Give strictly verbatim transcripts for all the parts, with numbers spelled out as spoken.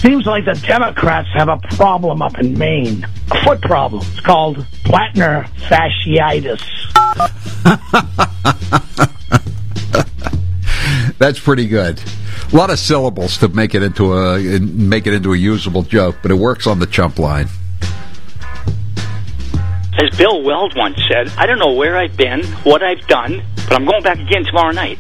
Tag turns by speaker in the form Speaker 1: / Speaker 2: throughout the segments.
Speaker 1: Seems like the Democrats have a problem up in Maine. A foot problem. It's called plantar fasciitis.
Speaker 2: That's pretty good. A lot of syllables to make it into a make it into a usable joke, but it works on the chump line.
Speaker 3: As Bill Weld once said, I don't know where I've been, what I've done, but I'm going back again tomorrow night.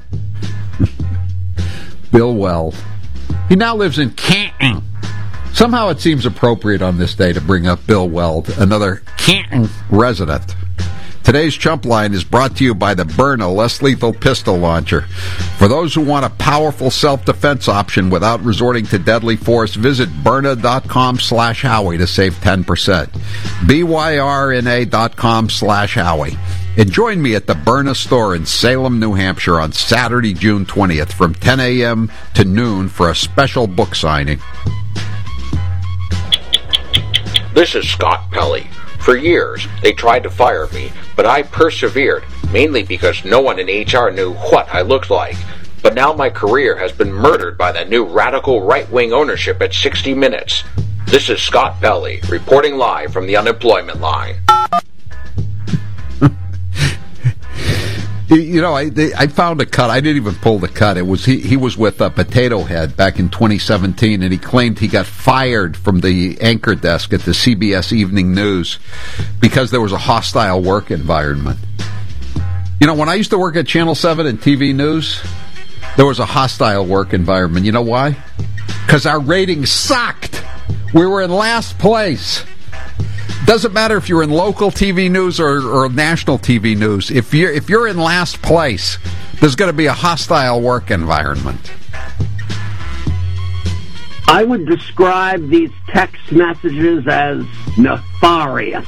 Speaker 2: Bill Weld. He now lives in Canton. Somehow it seems appropriate on this day to bring up Bill Weld, another Canton resident. Today's Chump Line is brought to you by the Byrna Less Lethal Pistol Launcher. For those who want a powerful self-defense option without resorting to deadly force, visit Byrna.com slash Howie to save ten percent. B-Y-R-N-A dot com slash Howie. And join me at the Byrna store in Salem, New Hampshire on Saturday, June twentieth from ten a.m. to noon for a special book signing.
Speaker 4: This is Scott Pelley. For years, they tried to fire me, but I persevered, mainly because no one in H R knew what I looked like. But now my career has been murdered by the new radical right-wing ownership at sixty minutes. This is Scott Pelley, reporting live from the unemployment line.
Speaker 2: You know, I I found a cut. I didn't even pull the cut. It was he, he was with a Potato Head back in twenty seventeen, and he claimed he got fired from the anchor desk at the C B S Evening News because there was a hostile work environment. You know, when I used to work at Channel seven and T V News, there was a hostile work environment. You know why? Because our ratings sucked. We were in last place. Doesn't matter if you're in local T V news or, or national T V news. If you're if you're in last place, there's going to be a hostile work environment.
Speaker 1: I would describe these text messages as nefarious.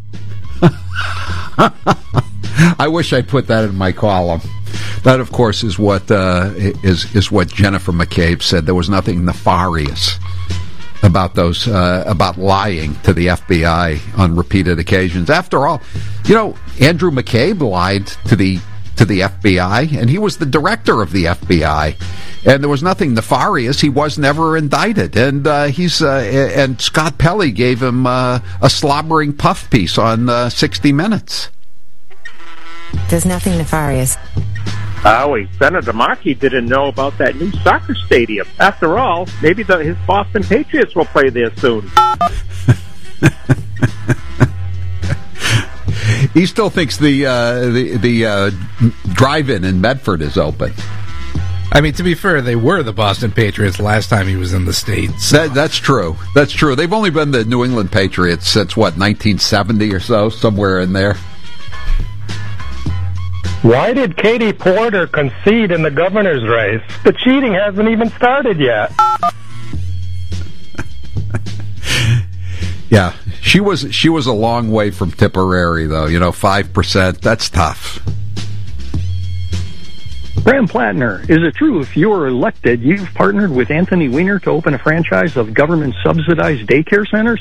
Speaker 2: I wish I'd put that in my column. That, of course, is what uh, is is what Jennifer McCabe said. There was nothing nefarious about those uh, about lying to the F B I on repeated occasions. After all, you know, Andrew McCabe lied to the to the F B I, and he was the director of the F B I, and there was nothing nefarious. He was never indicted, and uh, he's uh, and Scott Pelley gave him uh, a slobbering puff piece on uh, sixty minutes.
Speaker 5: There's nothing nefarious.
Speaker 6: Howie, Senator Markey didn't know about that new soccer stadium. After all, maybe the, his Boston Patriots will play there soon.
Speaker 2: He still thinks the uh, the, the uh, drive-in in Medford is open.
Speaker 7: I mean, to be fair, they were the Boston Patriots last time he was in the States. So.
Speaker 2: That, that's true. That's true. They've only been the New England Patriots since, what, nineteen seventy or so, somewhere in there.
Speaker 8: Why did Katie Porter concede in the governor's race? The cheating hasn't even started yet.
Speaker 2: Yeah, she was she was a long way from Tipperary, though. You know, five percent, that's tough.
Speaker 9: Graham Plattner, is it true if you were elected, you've partnered with Anthony Weiner to open a franchise of government-subsidized daycare centers?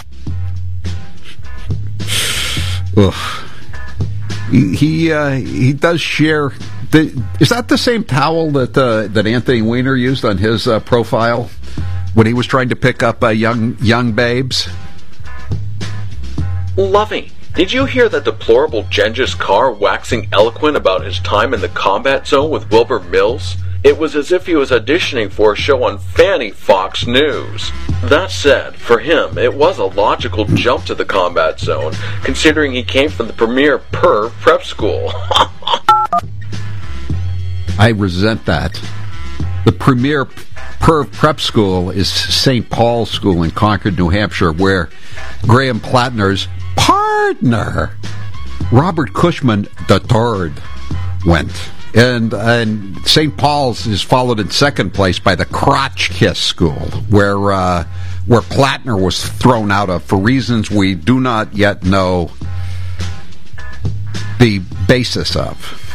Speaker 2: Ugh. He he, uh, he does share. The, is that the same towel that uh, that Anthony Weiner used on his uh, profile when he was trying to pick up uh, young young babes?
Speaker 4: Lovey, did you hear that deplorable Genghis Carr waxing eloquent about his time in the combat zone with Wilbur Mills? It was as if he was auditioning for a show on Fanny Fox News. That said, for him, it was a logical jump to the combat zone, considering he came from the premier perv prep school.
Speaker 2: I resent that. The premier perv prep school is Saint Paul's School in Concord, New Hampshire, where Graham Plattner's partner, Robert Cushman the third, went. And, and Saint Paul's is followed in second place by the Crotch Kiss School, where uh, where Plattner was thrown out of for reasons we do not yet know the basis of.